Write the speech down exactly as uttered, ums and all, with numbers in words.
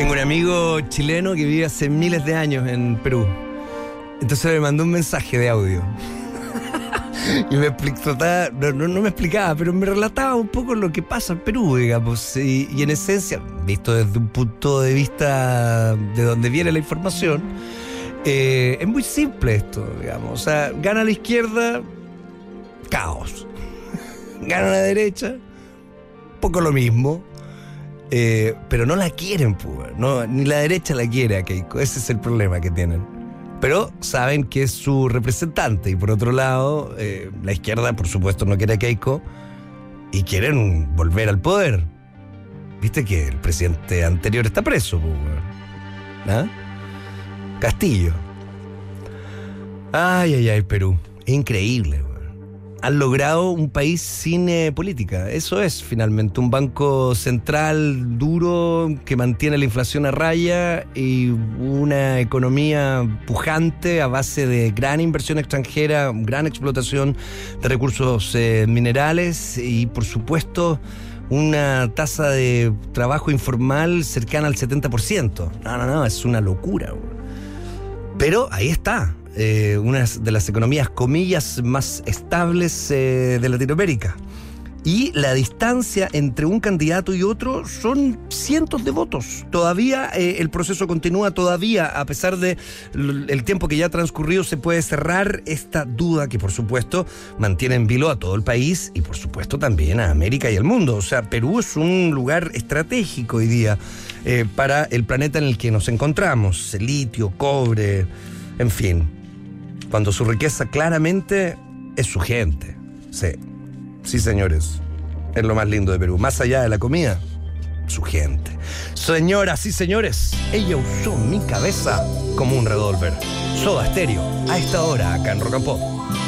Tengo un amigo chileno que vive hace miles de años en Perú. Entonces me mandó un mensaje de audio. Y me explicó, no, no, no me explicaba, pero me relataba un poco lo que pasa en Perú, digamos. Y, y en esencia, visto desde un punto de vista de donde viene la información, eh, es muy simple esto, digamos. O sea, gana la izquierda, caos. Gana la derecha, poco lo mismo. Eh, pero no la quieren, pues, no, ni la derecha la quiere a Keiko. Ese es el problema que tienen. Pero saben que es su representante. Y por otro lado, eh, la izquierda, por supuesto, no quiere a Keiko y quieren volver al poder. Viste que el presidente anterior está preso, pues, ¿ah? Castillo. Ay, ay, ay, Perú. Es increíble, güey. Han logrado un país sin eh, política. Eso es finalmente un banco central duro que mantiene la inflación a raya y una economía pujante a base de gran inversión extranjera, gran explotación de recursos eh, minerales y, por supuesto, una tasa de trabajo informal cercana al setenta por ciento. No, no, no, es una locura. Pero ahí está. Eh, una de las economías, comillas, más estables eh, de Latinoamérica. Y la distancia entre un candidato y otro son cientos de votos. Todavía eh, el proceso continúa, todavía, a pesar de el tiempo que ya ha transcurrido, se puede cerrar esta duda que, por supuesto, mantiene en vilo a todo el país y, por supuesto, también a América y al mundo. O sea, Perú es un lugar estratégico hoy día eh, para el planeta en el que nos encontramos. Litio, cobre, en fin. Cuando su riqueza claramente es su gente. Sí, sí, señores. Es lo más lindo de Perú. Más allá de la comida, su gente. Señoras y señores, ella usó mi cabeza como un revólver. Soda Stereo, a esta hora, acá en Rock and Pop.